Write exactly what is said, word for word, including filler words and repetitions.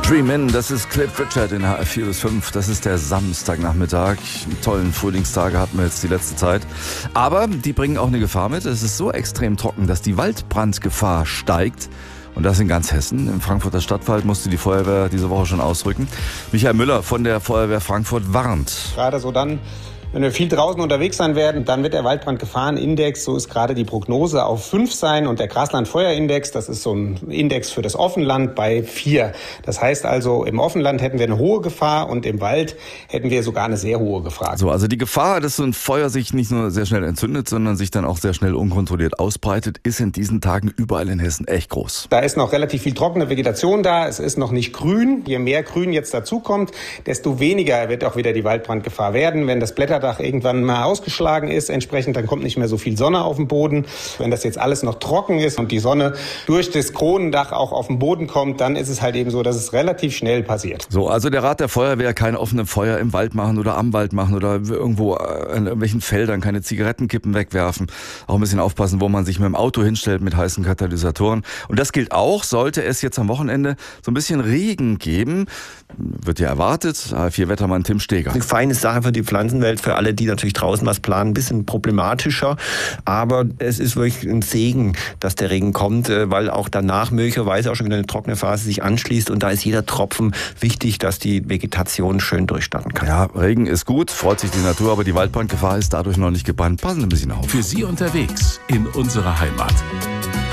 Dream In, das ist Cliff Richard in H F vier bis fünf. Das ist der Samstagnachmittag. Einen tollen Frühlingstage hatten wir jetzt die letzte Zeit. Aber die bringen auch eine Gefahr mit. Es ist so extrem trocken, dass die Waldbrandgefahr steigt. Und das in ganz Hessen. Im Frankfurter Stadtwald musste die Feuerwehr diese Woche schon ausrücken. Michael Müller von der Feuerwehr Frankfurt warnt. Gerade so dann, wenn wir viel draußen unterwegs sein werden, dann wird der Waldbrandgefahrenindex, so ist gerade die Prognose, auf fünf sein und der Graslandfeuerindex, das ist so ein Index für das Offenland, bei vier. Das heißt also, im Offenland hätten wir eine hohe Gefahr und im Wald hätten wir sogar eine sehr hohe Gefahr. So, also die Gefahr, dass so ein Feuer sich nicht nur sehr schnell entzündet, sondern sich dann auch sehr schnell unkontrolliert ausbreitet, ist in diesen Tagen überall in Hessen echt groß. Da ist noch relativ viel trockene Vegetation da, es ist noch nicht grün. Je mehr Grün jetzt dazukommt, desto weniger wird auch wieder die Waldbrandgefahr werden. Wenn das Blätterdach irgendwann mal ausgeschlagen ist, entsprechend, dann kommt nicht mehr so viel Sonne auf den Boden. Wenn das jetzt alles noch trocken ist und die Sonne durch das Kronendach auch auf den Boden kommt, dann ist es halt eben so, dass es relativ schnell passiert. So, also der Rat der Feuerwehr, keine offenen Feuer im Wald machen oder am Wald machen oder irgendwo an irgendwelchen Feldern, keine Zigarettenkippen wegwerfen. Auch ein bisschen aufpassen, wo man sich mit dem Auto hinstellt mit heißen Katalysatoren. Und das gilt auch, sollte es jetzt am Wochenende so ein bisschen Regen geben. Wird ja erwartet. H F vier Wettermann Tim Steger. Eine feine Sache für die Pflanzenwelt, für alle, die natürlich draußen was planen, ein bisschen problematischer. Aber es ist wirklich ein Segen, dass der Regen kommt, weil auch danach möglicherweise auch schon wieder eine trockene Phase sich anschließt. Und da ist jeder Tropfen wichtig, dass die Vegetation schön durchstarten kann. Ja, Regen ist gut, freut sich die Natur, aber die Waldbrandgefahr ist dadurch noch nicht gebannt. Passen Sie ein bisschen auf. Für Sie unterwegs in unserer Heimat.